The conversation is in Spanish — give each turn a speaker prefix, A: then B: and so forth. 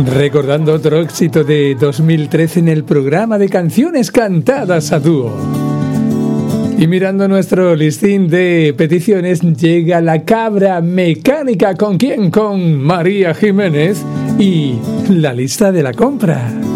A: Recordando otro éxito de 2013 en el programa de canciones cantadas a dúo. Y mirando nuestro listín de peticiones, llega La Cabra Mecánica. ¿Con quién? Con María Jiménez y La Lista de la Compra.